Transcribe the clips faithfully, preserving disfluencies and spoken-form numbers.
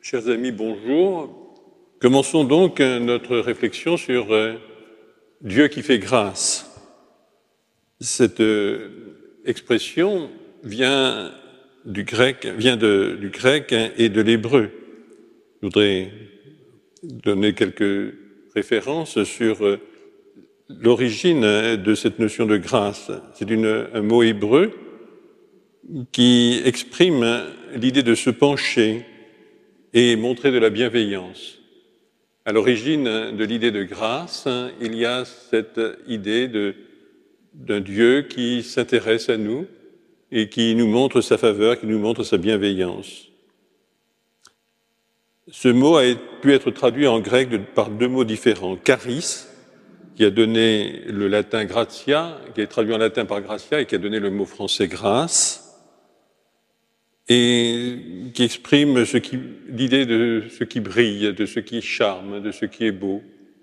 Chers amis, bonjour. Commençons donc notre réflexion sur Dieu qui fait grâce. Cette expression vient du grec, vient de, du grec et de l'hébreu. Je voudrais donner quelques références sur l'origine de cette notion de grâce. C'est une, un mot hébreu qui exprime l'idée de se pencher et montrer de la bienveillance. À l'origine de l'idée de grâce, il y a cette idée de, d'un Dieu qui s'intéresse à nous et qui nous montre sa faveur, qui nous montre sa bienveillance. Ce mot a pu être traduit en grec par deux mots différents. Charis, qui a donné le latin gratia, qui est traduit en latin par gratia et qui a donné le mot français grâce, et qui exprime ce qui, l'idée de ce qui brille, de ce qui charme, de ce qui est beau.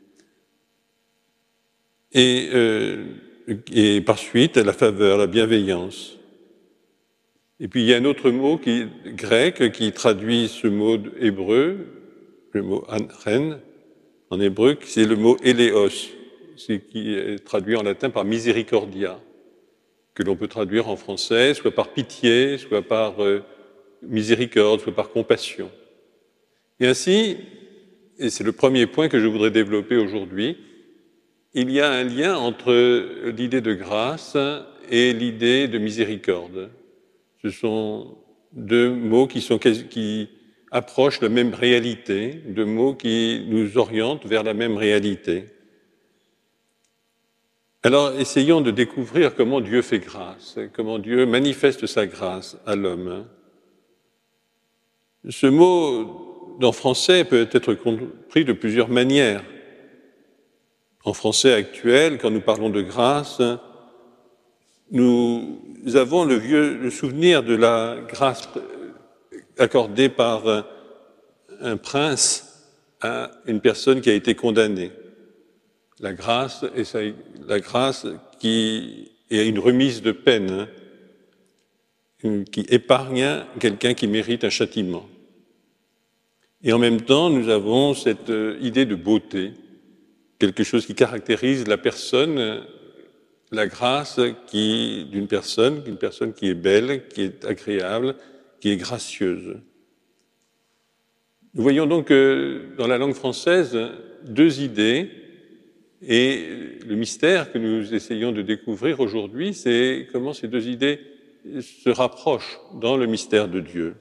Et, euh, et par suite, la faveur, la bienveillance. Et puis il y a un autre mot qui, grec qui traduit ce mot hébreu, le mot ren, en hébreu, c'est le mot éléos, qui est traduit en latin par misericordia, que l'on peut traduire en français, soit par pitié, soit par euh, miséricorde, soit par compassion. Et ainsi, et c'est le premier point que je voudrais développer aujourd'hui, il y a un lien entre l'idée de grâce et l'idée de miséricorde. Ce sont deux mots qui, sont, qui approchent la même réalité, deux mots qui nous orientent vers la même réalité. Alors, essayons de découvrir comment Dieu fait grâce, comment Dieu manifeste sa grâce à l'homme. Ce mot, en français, peut être compris de plusieurs manières. En français actuel, quand nous parlons de grâce, nous avons le vieux le souvenir de la grâce accordée par un prince à une personne qui a été condamnée. La grâce, et ça, la grâce qui est une remise de peine, hein, qui épargne quelqu'un qui mérite un châtiment. Et en même temps, nous avons cette idée de beauté, quelque chose qui caractérise la personne, la grâce qui, d'une personne, une personne qui est belle, qui est agréable, qui est gracieuse. Nous voyons donc que dans la langue française, deux idées, et le mystère que nous essayons de découvrir aujourd'hui, c'est comment ces deux idées se rapprochent dans le mystère de Dieu.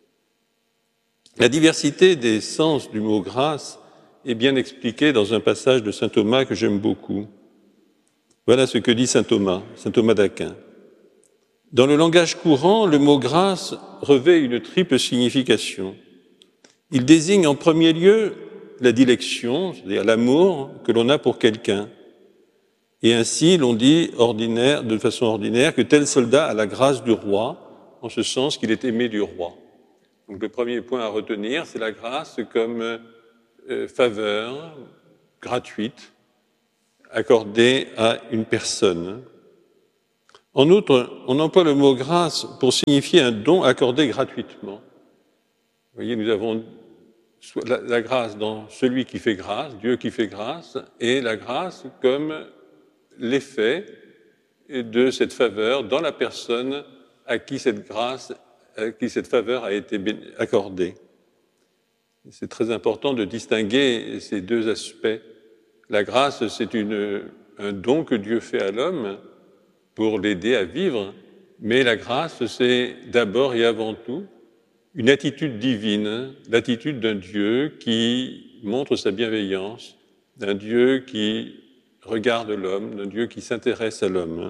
La diversité des sens du mot grâce est bien expliquée dans un passage de saint Thomas que j'aime beaucoup. Voilà ce que dit saint Thomas, saint Thomas d'Aquin. Dans le langage courant, le mot grâce revêt une triple signification. Il désigne en premier lieu la dilection, c'est-à-dire l'amour que l'on a pour quelqu'un. Et ainsi, l'on dit ordinaire, de façon ordinaire que tel soldat a la grâce du roi, en ce sens qu'il est aimé du roi. Donc le premier point à retenir, c'est la grâce comme euh, faveur gratuite accordée à une personne. En outre, on emploie le mot grâce pour signifier un don accordé gratuitement. Vous voyez, nous avons la, la grâce dans celui qui fait grâce, Dieu qui fait grâce, et la grâce comme l'effet de cette faveur dans la personne à qui cette grâce, à qui cette faveur a été accordée. C'est très important de distinguer ces deux aspects. La grâce, c'est une, un don que Dieu fait à l'homme pour l'aider à vivre, mais la grâce, c'est d'abord et avant tout une attitude divine, l'attitude d'un Dieu qui montre sa bienveillance, d'un Dieu qui regarde l'homme, d'un Dieu qui s'intéresse à l'homme.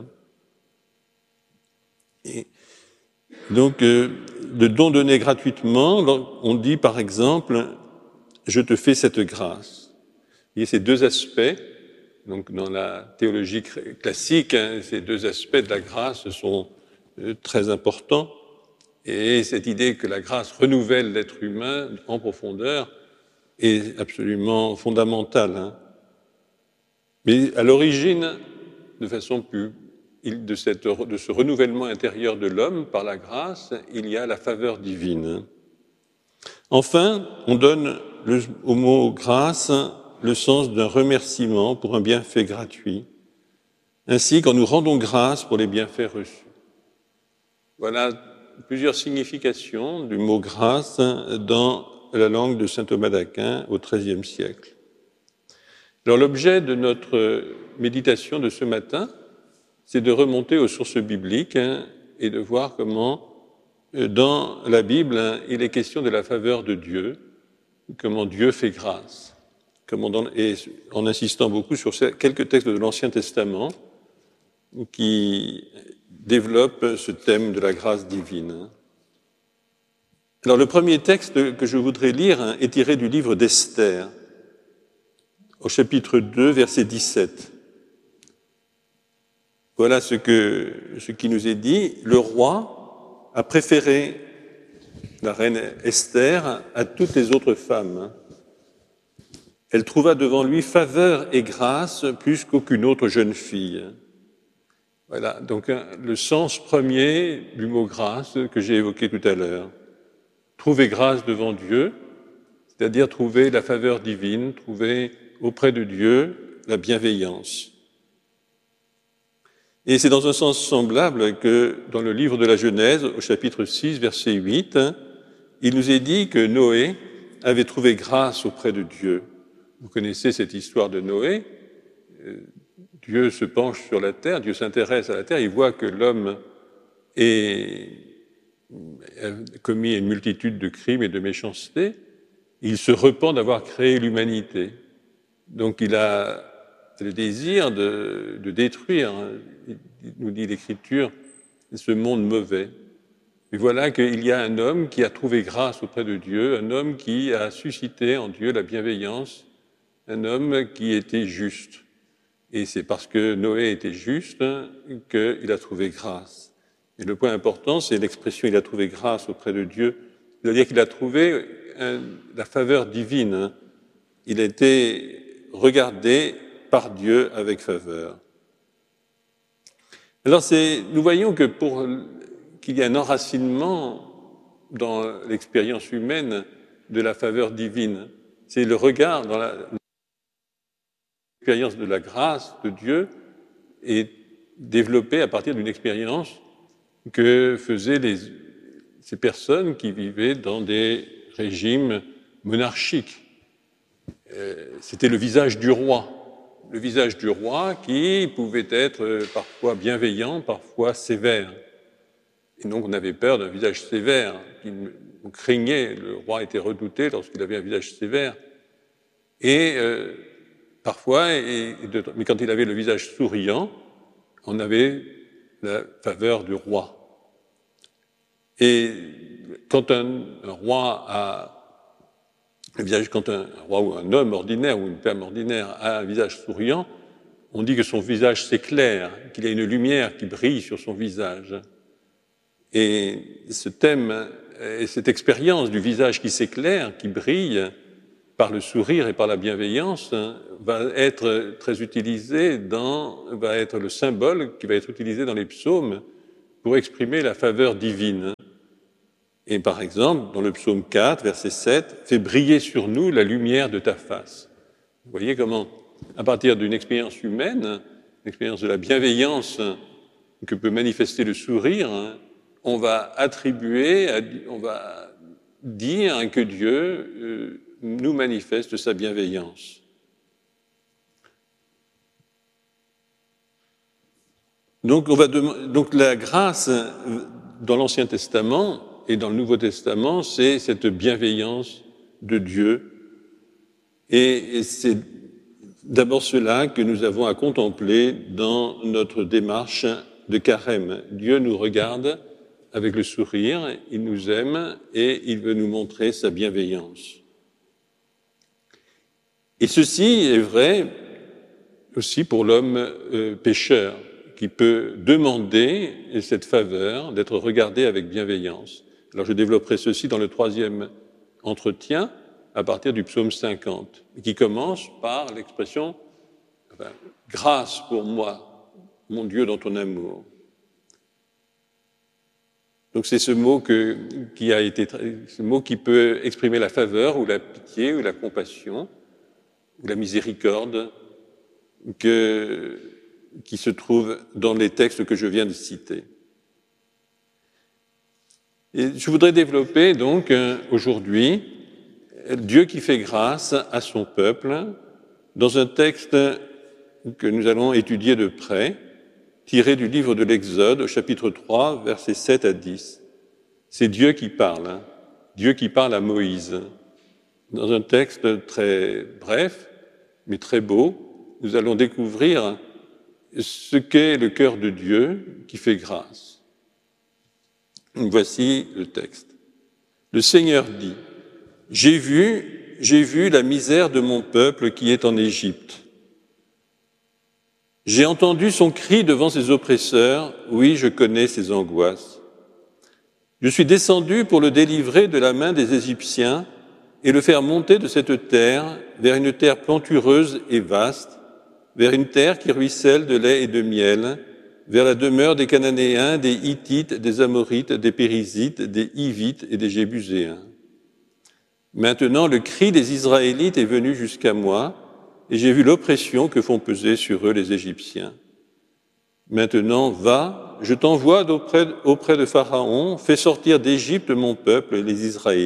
Et donc, euh, le don donné gratuitement, on dit par exemple « je te fais cette grâce ». Il y a ces deux aspects, donc dans la théologie classique, hein, ces deux aspects de la grâce sont euh, très importants. Et cette idée que la grâce renouvelle l'être humain en profondeur est absolument fondamentale. Hein. Mais à l'origine, de façon plus de, cette, de ce renouvellement intérieur de l'homme par la grâce, il y a la faveur divine. Enfin, on donne le, au mot grâce le sens d'un remerciement pour un bienfait gratuit, ainsi quand nous rendons grâce pour les bienfaits reçus. Voilà plusieurs significations du mot grâce dans la langue de saint Thomas d'Aquin au treizième siècle. Alors l'objet de notre méditation de ce matin, c'est de remonter aux sources bibliques hein, et de voir comment dans la Bible hein, il est question de la faveur de Dieu, comment Dieu fait grâce, comment dans, et en insistant beaucoup sur quelques textes de l'Ancien Testament qui développent ce thème de la grâce divine. Alors le premier texte que je voudrais lire hein, est tiré du livre d'Esther, au chapitre deux, verset dix-sept. Voilà ce, que, ce qui nous est dit. Le roi a préféré la reine Esther à toutes les autres femmes. Elle trouva devant lui faveur et grâce plus qu'aucune autre jeune fille. Voilà, donc le sens premier du mot grâce que j'ai évoqué tout à l'heure. Trouver grâce devant Dieu, c'est-à-dire trouver la faveur divine, trouver auprès de Dieu la bienveillance. Et c'est dans un sens semblable que dans le livre de la Genèse, au chapitre six, verset huit, il nous est dit que Noé avait trouvé grâce auprès de Dieu. Vous connaissez cette histoire de Noé. Dieu se penche sur la terre, Dieu s'intéresse à la terre, il voit que l'homme est, a commis une multitude de crimes et de méchancetés. Il se repent d'avoir créé l'humanité. Donc il a le désir de, de détruire, il nous dit l'Écriture, ce monde mauvais. Et voilà qu'il y a un homme qui a trouvé grâce auprès de Dieu, un homme qui a suscité en Dieu la bienveillance, un homme qui était juste. Et c'est parce que Noé était juste qu'il a trouvé grâce. Et le point important, c'est l'expression « il a trouvé grâce auprès de Dieu », c'est-à-dire qu'il a trouvé un, la faveur divine. Il a été regardé par Dieu avec faveur. Alors c'est, nous voyons que pour qu'il y ait un enracinement dans l'expérience humaine de la faveur divine, c'est le regard dans la l'expérience de la grâce de Dieu est développée à partir d'une expérience que faisaient les, ces personnes qui vivaient dans des régimes monarchiques. Euh, c'était le visage du roi. Le visage du roi qui pouvait être parfois bienveillant, parfois sévère. Et donc on avait peur d'un visage sévère. On craignait, le roi était redouté lorsqu'il avait un visage sévère. Et euh, parfois, et, et de, mais quand il avait le visage souriant, on avait la faveur du roi. Et quand un, un roi a le visage, quand un roi ou un homme ordinaire ou une femme ordinaire a un visage souriant, on dit que son visage s'éclaire, qu'il y a une lumière qui brille sur son visage. Et ce thème et cette expérience du visage qui s'éclaire, qui brille par le sourire et par la bienveillance, va être très utilisé dans, va être le symbole qui va être utilisé dans les psaumes pour exprimer la faveur divine. Et par exemple, dans le psaume quatre, verset sept, « Fais briller sur nous la lumière de ta face ». Vous voyez comment, à partir d'une expérience humaine, l'expérience de la bienveillance que peut manifester le sourire, on va attribuer, on va dire que Dieu nous manifeste sa bienveillance. Donc, on va dem- donc la grâce dans l'Ancien Testament et dans le Nouveau Testament, c'est cette bienveillance de Dieu. Et c'est d'abord cela que nous avons à contempler dans notre démarche de carême. Dieu nous regarde avec le sourire, il nous aime et il veut nous montrer sa bienveillance. Et ceci est vrai aussi pour l'homme euh, pécheur, qui peut demander cette faveur d'être regardé avec bienveillance. Alors je développerai ceci dans le troisième entretien à partir du psaume cinquante, qui commence par l'expression enfin, « Grâce pour moi, mon Dieu, dans ton amour ». Donc c'est ce mot que, qui a été, ce mot qui peut exprimer la faveur ou la pitié ou la compassion ou la miséricorde que, qui se trouve dans les textes que je viens de citer. Et je voudrais développer donc aujourd'hui Dieu qui fait grâce à son peuple dans un texte que nous allons étudier de près, tiré du livre de l'Exode au chapitre trois, versets sept à dix. C'est Dieu qui parle, hein, Dieu qui parle à Moïse. Dans un texte très bref, mais très beau, nous allons découvrir ce qu'est le cœur de Dieu qui fait grâce. Voici le texte. Le Seigneur dit: « J'ai vu, j'ai vu la misère de mon peuple qui est en Égypte. J'ai entendu son cri devant ses oppresseurs, oui, je connais ses angoisses. Je suis descendu pour le délivrer de la main des Égyptiens et le faire monter de cette terre vers une terre plantureuse et vaste, vers une terre qui ruisselle de lait et de miel, vers la demeure des Cananéens, des Hittites, des Amorites, des Périzites, des Hivites et des Jébuséens. Maintenant, le cri des Israélites est venu jusqu'à moi, et j'ai vu l'oppression que font peser sur eux les Égyptiens. Maintenant, va, je t'envoie auprès, auprès de Pharaon, fais sortir d'Égypte mon peuple, les Israélites. »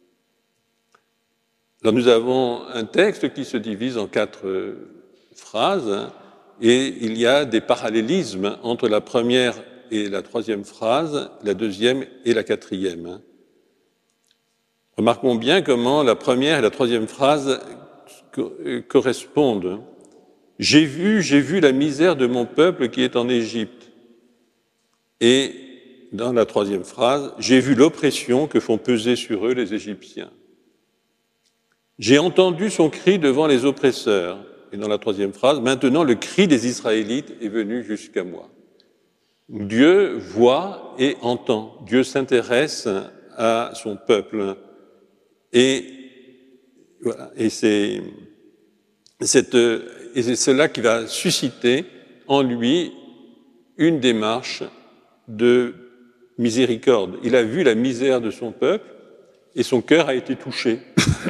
Alors nous avons un texte qui se divise en quatre phrases, hein, et il y a des parallélismes entre la première et la troisième phrase, la deuxième et la quatrième. Remarquons bien comment la première et la troisième phrase correspondent. J'ai vu, j'ai vu la misère de mon peuple qui est en Égypte. Et dans la troisième phrase, j'ai vu l'oppression que font peser sur eux les Égyptiens. J'ai entendu son cri devant les oppresseurs. Et dans la troisième phrase, maintenant le cri des Israélites est venu jusqu'à moi. Dieu voit et entend. Dieu s'intéresse à son peuple. Et voilà, et c'est Cette, et c'est cela qui va susciter en lui une démarche de miséricorde. Il a vu la misère de son peuple et son cœur a été touché.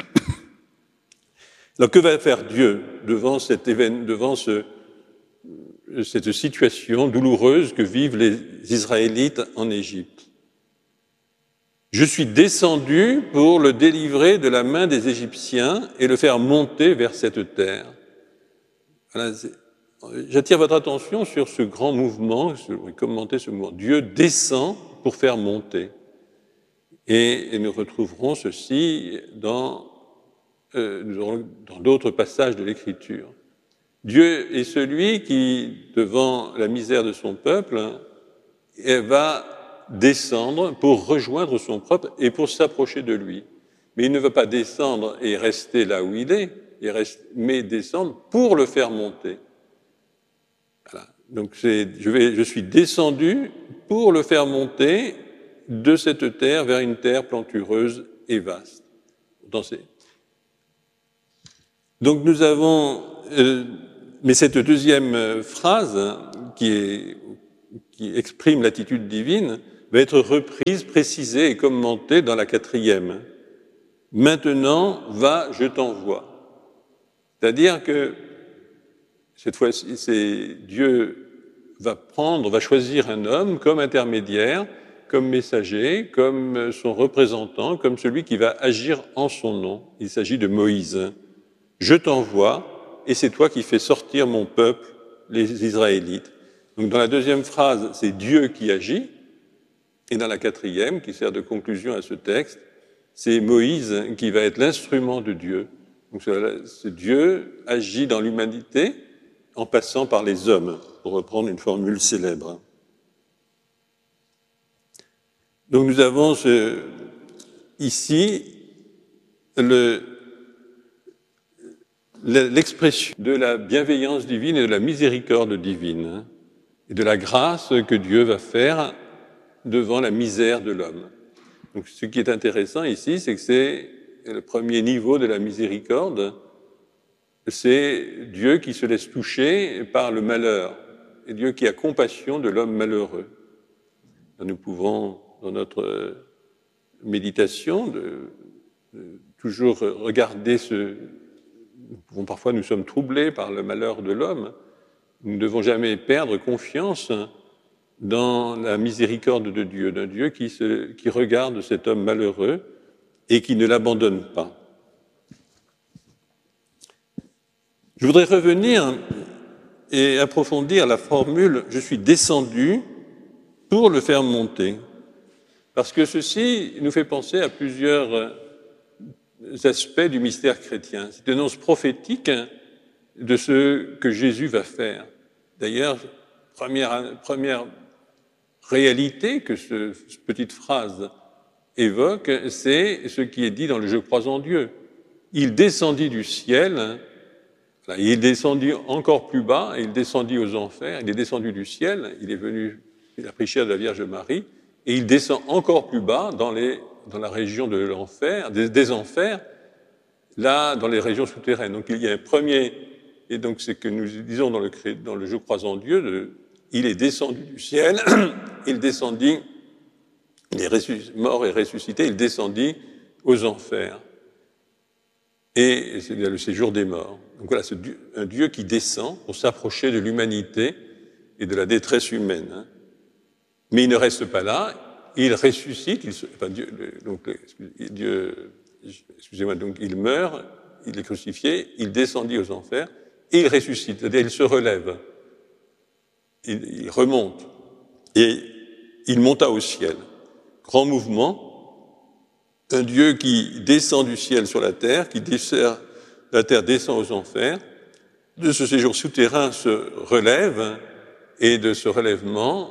Alors que va faire Dieu devant, cet événement, devant ce, cette situation douloureuse que vivent les Israélites en Égypte? Je suis descendu pour le délivrer de la main des Égyptiens et le faire monter vers cette terre. Voilà, j'attire votre attention sur ce grand mouvement, je vais commenter ce mouvement. Dieu descend pour faire monter. Et, et nous retrouverons ceci dans, euh, dans d'autres passages de l'Écriture. Dieu est celui qui, devant la misère de son peuple, va descendre pour rejoindre son propre et pour s'approcher de lui. Mais il ne veut pas descendre et rester là où il est, il reste, mais descendre pour le faire monter. Voilà. Donc c'est, je, vais, je suis descendu pour le faire monter de cette terre vers une terre plantureuse et vaste. Dans ces... Donc nous avons, euh, mais cette deuxième phrase qui, est, qui exprime l'attitude divine va être reprise, précisée et commentée dans la quatrième. Maintenant, va, je t'envoie. C'est-à-dire que cette fois-ci, c'est Dieu va prendre, va choisir un homme comme intermédiaire, comme messager, comme son représentant, comme celui qui va agir en son nom. Il s'agit de Moïse. Je t'envoie, et c'est toi qui fais sortir mon peuple, les Israélites. Donc dans la deuxième phrase, c'est Dieu qui agit. Et dans la quatrième, qui sert de conclusion à ce texte, c'est Moïse qui va être l'instrument de Dieu. Donc ce Dieu agit dans l'humanité en passant par les hommes, pour reprendre une formule célèbre. Donc nous avons ce, ici le, l'expression de la bienveillance divine et de la miséricorde divine, et de la grâce que Dieu va faire devant la misère de l'homme. Donc, ce qui est intéressant ici, c'est que c'est le premier niveau de la miséricorde, c'est Dieu qui se laisse toucher par le malheur, et Dieu qui a compassion de l'homme malheureux. Nous pouvons, dans notre méditation, de, de toujours regarder ce... Nous pouvons, parfois, nous sommes troublés par le malheur de l'homme. Nous ne devons jamais perdre confiance dans la miséricorde de Dieu, d'un Dieu qui, se, qui regarde cet homme malheureux et qui ne l'abandonne pas. Je voudrais revenir et approfondir la formule « je suis descendu » pour le faire monter, parce que ceci nous fait penser à plusieurs aspects du mystère chrétien. C'est une annonce prophétique de ce que Jésus va faire. D'ailleurs, première, première réalité que ce, cette petite phrase évoque, c'est ce qui est dit dans le « Je crois en Dieu ». Il descendit du ciel, il est descendu encore plus bas, il descendit aux enfers, il est descendu du ciel, il est venu, il a prêché à la Vierge Marie, et il descend encore plus bas dans, les, dans la région de l'enfer, des, des enfers, là, dans les régions souterraines. Donc il y a un premier, et donc c'est que nous disons dans le, dans le « Je crois en Dieu », de, il est descendu du ciel, il descendit, il est ressusc- mort et ressuscité, il descendit aux enfers. Et c'est le séjour des morts. Donc voilà, c'est un Dieu qui descend pour s'approcher de l'humanité et de la détresse humaine. Hein. Mais il ne reste pas là, il ressuscite, il se, enfin Dieu, donc, Dieu, excusez-moi, donc il meurt, il est crucifié, il descendit aux enfers, et il ressuscite, c'est-à-dire il se relève, il, il remonte, et il monta au ciel. Grand mouvement, un Dieu qui descend du ciel sur la terre, qui descend, la terre descend aux enfers, de ce séjour souterrain se relève, et de ce relèvement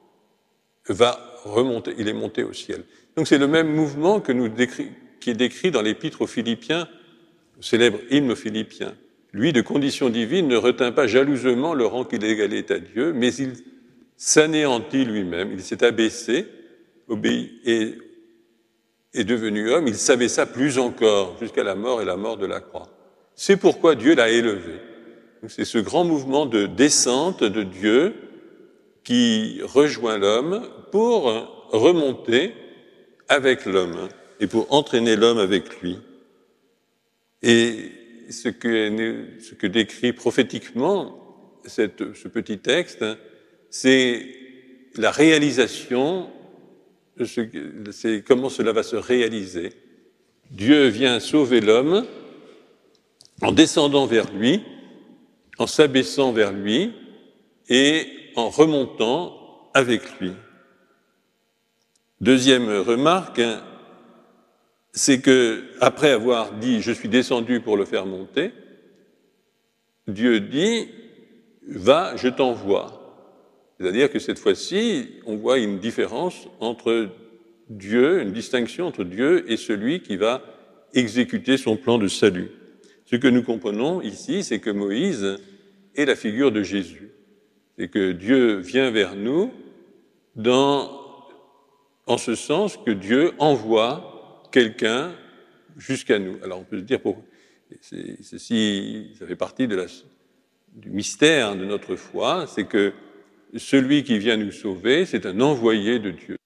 va remonter, il est monté au ciel. Donc c'est le même mouvement que nous décrit, qui est décrit dans l'épître aux Philippiens, le célèbre hymne aux Philippiens. Lui, de condition divine, ne retint pas jalousement le rang qu'il égalait à Dieu, mais il s'anéantit lui-même, il s'est abaissé, obéi et est devenu homme, il s'abaissa plus encore jusqu'à la mort et la mort de la croix. C'est pourquoi Dieu l'a élevé. Donc c'est ce grand mouvement de descente de Dieu qui rejoint l'homme pour remonter avec l'homme et pour entraîner l'homme avec lui. Et ce que, ce que décrit prophétiquement cette, ce petit texte, c'est la réalisation, c'est comment cela va se réaliser. Dieu vient sauver l'homme en descendant vers lui, en s'abaissant vers lui et en remontant avec lui. Deuxième remarque, c'est que après avoir dit « je suis descendu pour le faire monter », Dieu dit « va, je t'envoie ». C'est-à-dire que cette fois-ci, on voit une différence entre Dieu, une distinction entre Dieu et celui qui va exécuter son plan de salut. Ce que nous comprenons ici, c'est que Moïse est la figure de Jésus. C'est que Dieu vient vers nous dans, en ce sens que Dieu envoie quelqu'un jusqu'à nous. Alors on peut se dire, pour, c'est, ceci, ça fait partie de la, du mystère de notre foi, c'est que celui qui vient nous sauver, c'est un envoyé de Dieu.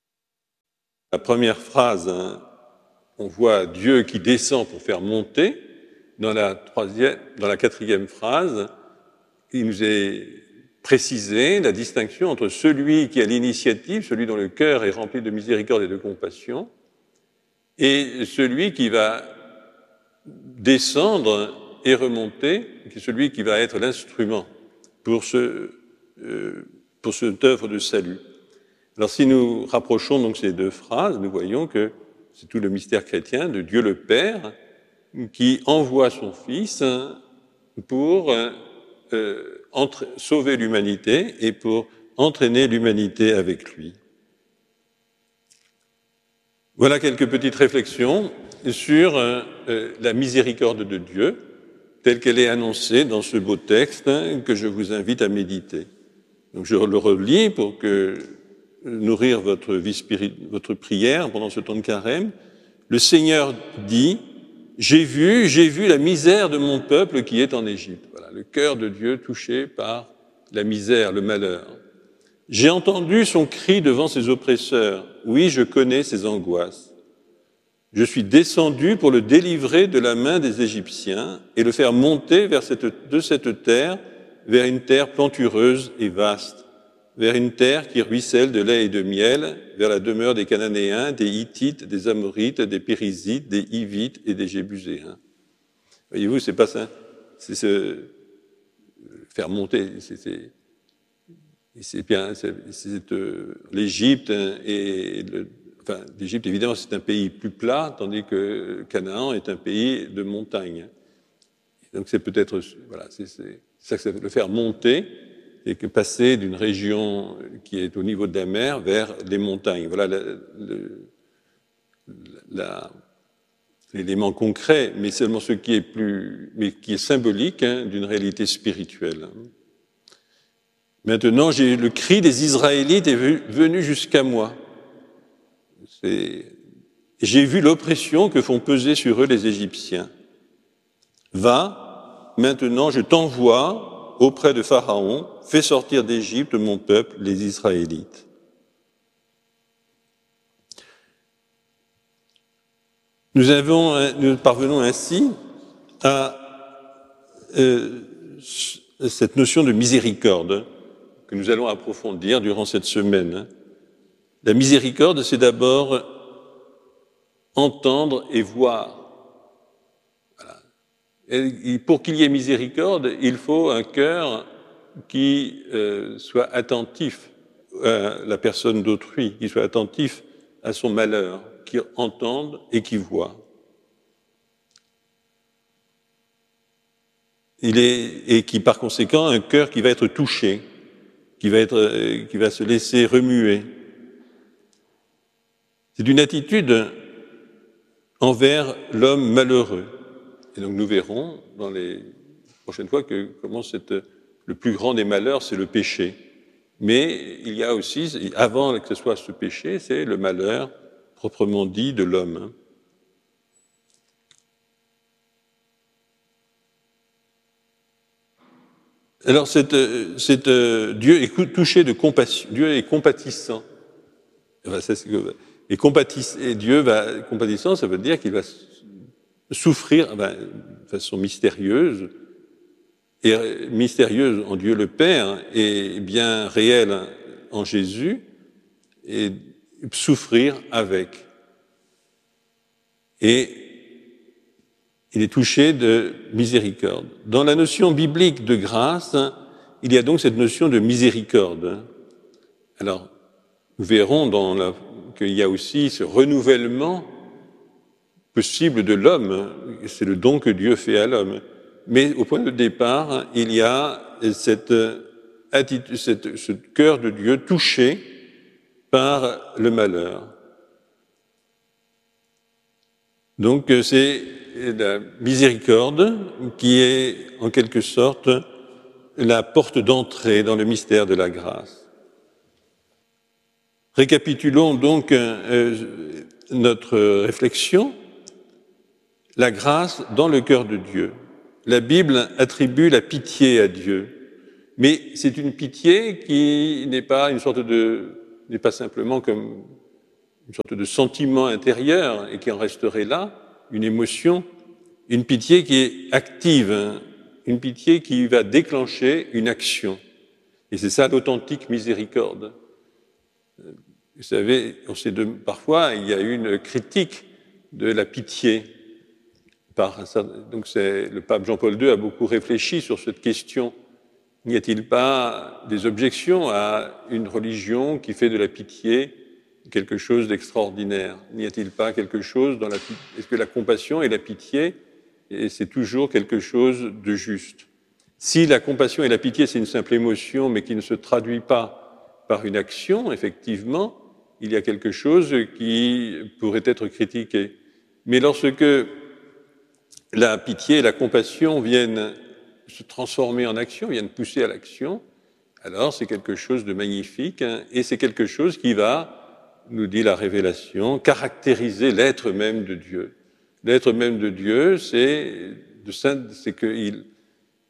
La première phrase, hein, on voit Dieu qui descend pour faire monter. Dans la troisième, dans la quatrième phrase, il nous est précisé la distinction entre celui qui a l'initiative, celui dont le cœur est rempli de miséricorde et de compassion, et celui qui va descendre et remonter, qui est celui qui va être l'instrument pour ce, euh, pour cette œuvre de salut. Alors si nous rapprochons donc ces deux phrases, nous voyons que c'est tout le mystère chrétien de Dieu le Père qui envoie son Fils pour euh, entre, sauver l'humanité et pour entraîner l'humanité avec lui. Voilà quelques petites réflexions sur euh, la miséricorde de Dieu, telle qu'elle est annoncée dans ce beau texte que je vous invite à méditer. Donc je le relis pour que nourrir votre vie spirituelle, votre prière pendant ce temps de carême. Le Seigneur dit: J'ai vu, j'ai vu la misère de mon peuple qui est en Égypte. Voilà, le cœur de Dieu touché par la misère, le malheur. J'ai entendu son cri devant ses oppresseurs. Oui, je connais ses angoisses. Je suis descendu pour le délivrer de la main des Égyptiens et le faire monter vers cette, de cette terre vers une terre plantureuse et vaste, vers une terre qui ruisselle de lait et de miel, vers la demeure des Cananéens, des Hittites, des Amorites, des Périsites, des Hivites et des Jébuséens. Voyez-vous, c'est pas ça, c'est se faire monter, c'est, c'est, c'est bien, c'est, c'est euh, l'Égypte et le, enfin, l'Égypte évidemment c'est un pays plus plat, tandis que Canaan est un pays de montagne. Donc c'est peut-être, voilà, c'est, c'est ça que ça veut le faire monter, et que passer d'une région qui est au niveau de la mer vers les montagnes. Voilà la, le, la, l'élément concret, mais seulement ce qui est plus, mais qui est symbolique hein, d'une réalité spirituelle. Maintenant, j'ai, le cri des Israélites est venu jusqu'à moi. C'est, j'ai vu l'oppression que font peser sur eux les Égyptiens. Va, maintenant, je t'envoie auprès de Pharaon, fais sortir d'Égypte mon peuple, les Israélites. Nous, avons, nous parvenons ainsi à euh, cette notion de miséricorde que nous allons approfondir durant cette semaine. La miséricorde, c'est d'abord entendre et voir. Voilà. Et pour qu'il y ait miséricorde, il faut un cœur qui euh, soit attentif à la personne d'autrui, qui soit attentif à son malheur, qui entende et qui voit. Il est, et qui, par conséquent, un cœur qui va être touché, qui va être, qui va se laisser remuer. C'est une attitude envers l'homme malheureux. Et donc nous verrons dans les prochaines fois que comment cette, le plus grand des malheurs, c'est le péché. Mais il y a aussi, avant que ce soit ce péché, c'est le malheur proprement dit de l'homme. Alors, cette, cette, Dieu est touché de compassion, Dieu est compatissant. Enfin, ça, c'est que, et, compatissant, et Dieu va compatissant, ça veut dire qu'il va souffrir enfin, de façon mystérieuse, et mystérieuse en Dieu le Père, et bien réelle en Jésus, et souffrir avec. Et il est touché de miséricorde. Dans la notion biblique de grâce, il y a donc cette notion de miséricorde. Alors, nous verrons dans la, qu'il y a aussi ce renouvellement possible de l'homme, c'est le don que Dieu fait à l'homme. Mais au point de départ, il y a cette attitude, cette, ce cœur de Dieu touché par le malheur. Donc c'est la miséricorde qui est en quelque sorte la porte d'entrée dans le mystère de la grâce. Récapitulons donc euh, notre réflexion. La grâce dans le cœur de Dieu. La Bible attribue la pitié à Dieu, mais c'est une pitié qui n'est pas une sorte de, n'est pas simplement comme une sorte de sentiment intérieur et qui en resterait là, une émotion, une pitié qui est active, une pitié qui va déclencher une action. Et c'est ça l'authentique miséricorde. Vous savez, on sait de, parfois il y a eu une critique de la pitié. Par, donc c'est, le pape Jean-Paul deux a beaucoup réfléchi sur cette question. N'y a-t-il pas des objections à une religion qui fait de la pitié quelque chose d'extraordinaire? N'y a-t-il pas quelque chose dans la est-ce que la compassion et la pitié, et c'est toujours quelque chose de juste? Si la compassion et la pitié, c'est une simple émotion, mais qui ne se traduit pas par une action, effectivement, il y a quelque chose qui pourrait être critiqué. Mais lorsque la pitié et la compassion viennent se transformer en action, viennent pousser à l'action, alors c'est quelque chose de magnifique, hein, et c'est quelque chose qui va, nous dit la révélation, caractériser l'être même de Dieu. L'être même de Dieu, c'est, de, c'est qu'il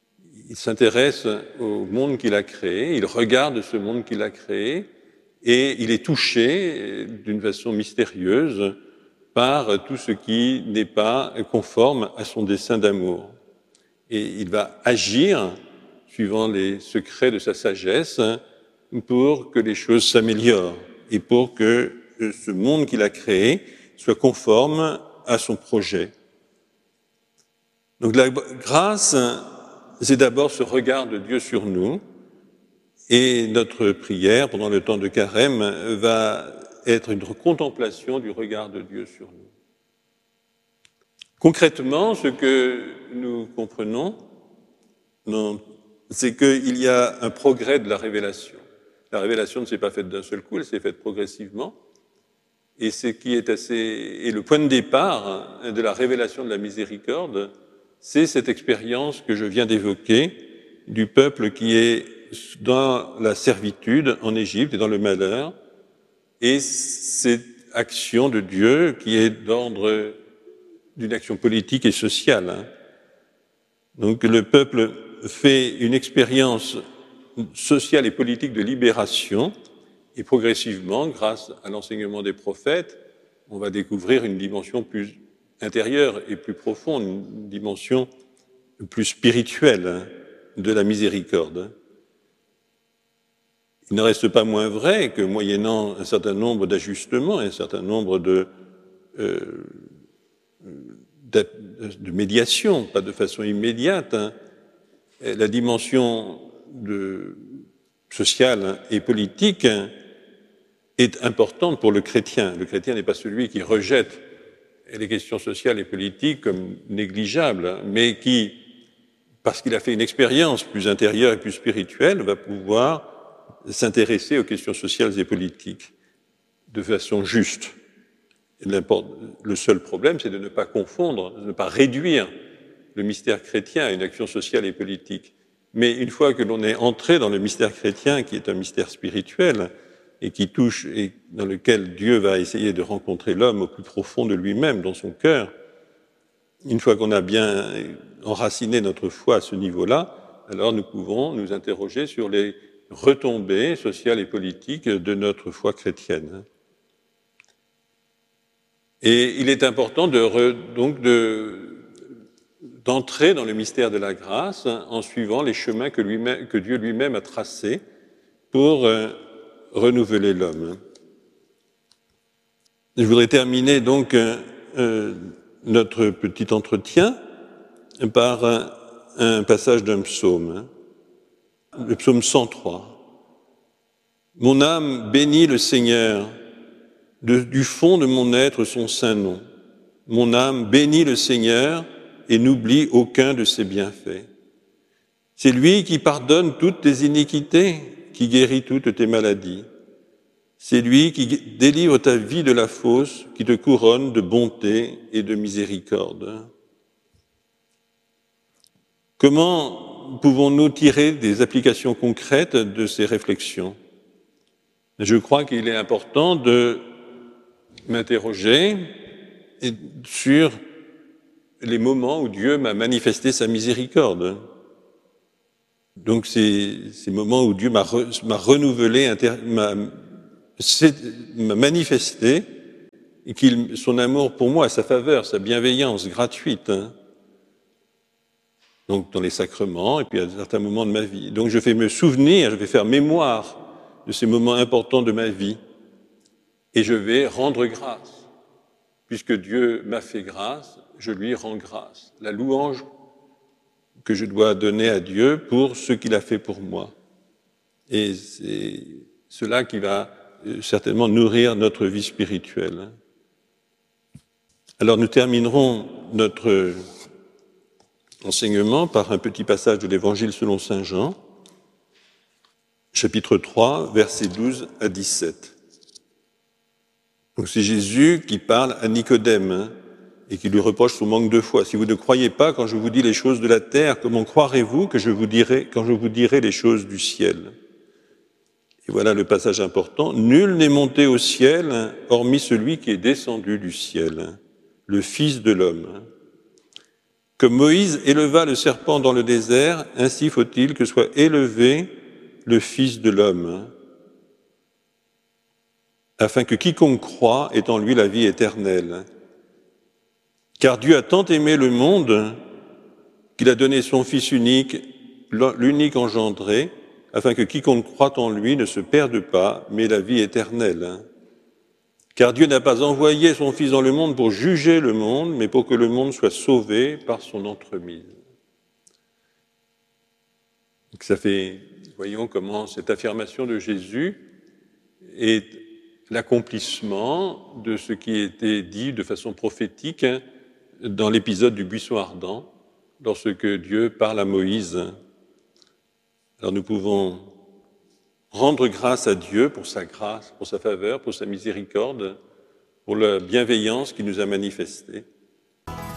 il s'intéresse au monde qu'il a créé, il regarde ce monde qu'il a créé, et il est touché d'une façon mystérieuse par tout ce qui n'est pas conforme à son dessein d'amour. Et il va agir, suivant les secrets de sa sagesse, pour que les choses s'améliorent et pour que ce monde qu'il a créé soit conforme à son projet. Donc la grâce, c'est d'abord ce regard de Dieu sur nous, et notre prière pendant le temps de carême va être une contemplation du regard de Dieu sur nous. Concrètement, ce que nous comprenons, c'est qu'il y a un progrès de la révélation. La révélation ne s'est pas faite d'un seul coup, elle s'est faite progressivement. Et ce qui est assez, et le point de départ de la révélation de la miséricorde, c'est cette expérience que je viens d'évoquer du peuple qui est dans la servitude en Égypte et dans le malheur, et cette action de Dieu qui est d'ordre d'une action politique et sociale. Donc le peuple fait une expérience sociale et politique de libération, et progressivement, grâce à l'enseignement des prophètes, on va découvrir une dimension plus intérieure et plus profonde, une dimension plus spirituelle de la miséricorde. Il ne reste pas moins vrai que, moyennant un certain nombre d'ajustements, un certain nombre de, euh, de, de médiations, pas de façon immédiate, hein, la dimension de, sociale et politique est importante pour le chrétien. Le chrétien n'est pas celui qui rejette les questions sociales et politiques comme négligeables, mais qui, parce qu'il a fait une expérience plus intérieure et plus spirituelle, va pouvoir s'intéresser aux questions sociales et politiques de façon juste. Le seul problème, c'est de ne pas confondre, de ne pas réduire le mystère chrétien à une action sociale et politique. Mais une fois que l'on est entré dans le mystère chrétien, qui est un mystère spirituel, et qui touche, et dans lequel Dieu va essayer de rencontrer l'homme au plus profond de lui-même, dans son cœur, une fois qu'on a bien enraciné notre foi à ce niveau-là, alors nous pouvons nous interroger sur les retombées sociales et politiques de notre foi chrétienne. Et il est important de re, donc de, d'entrer dans le mystère de la grâce en suivant les chemins que, lui-même, que Dieu lui-même a tracés pour euh, renouveler l'homme. Je voudrais terminer donc euh, notre petit entretien par un, un passage d'un psaume, le psaume cent trois. Mon âme bénit le Seigneur, de, du fond de mon être son saint nom. Mon âme bénit le Seigneur et n'oublie aucun de ses bienfaits. C'est lui qui pardonne toutes tes iniquités, qui guérit toutes tes maladies. C'est lui qui délivre ta vie de la fosse, qui te couronne de bonté et de miséricorde. Comment pouvons-nous tirer des applications concrètes de ces réflexions? Je crois qu'il est important de m'interroger sur les moments où Dieu m'a manifesté sa miséricorde. Donc, c'est ces moments où Dieu m'a, re, m'a renouvelé, inter, m'a, m'a manifesté qu'il, son amour pour moi, sa faveur, sa bienveillance gratuite. Hein. Donc, dans les sacrements, et puis à certains moments de ma vie. Donc, je vais me souvenir, je vais faire mémoire de ces moments importants de ma vie, et je vais rendre grâce. Puisque Dieu m'a fait grâce, je lui rends grâce. La louange que je dois donner à Dieu pour ce qu'il a fait pour moi. Et c'est cela qui va certainement nourrir notre vie spirituelle. Alors nous terminerons notre enseignement par un petit passage de l'Évangile selon saint Jean, chapitre trois, versets douze à dix-sept. Donc c'est Jésus qui parle à Nicodème, hein, et qui lui reproche son manque de foi. Si vous ne croyez pas quand je vous dis les choses de la terre, comment croirez-vous que je vous dirai, quand je vous dirai les choses du ciel? Et voilà le passage important. Nul n'est monté au ciel, hormis celui qui est descendu du ciel, le Fils de l'homme. Comme Moïse éleva le serpent dans le désert, ainsi faut-il que soit élevé le Fils de l'homme, afin que quiconque croit ait en lui la vie éternelle. Car Dieu a tant aimé le monde qu'il a donné son Fils unique, l'unique engendré, afin que quiconque croit en lui ne se perde pas, mais la vie éternelle. Car Dieu n'a pas envoyé son Fils dans le monde pour juger le monde, mais pour que le monde soit sauvé par son entremise. Donc ça fait, voyons comment cette affirmation de Jésus est l'accomplissement de ce qui était dit de façon prophétique dans l'épisode du buisson ardent, lorsque Dieu parle à Moïse. Alors nous pouvons rendre grâce à Dieu pour sa grâce, pour sa faveur, pour sa miséricorde, pour la bienveillance qu'il nous a manifestée.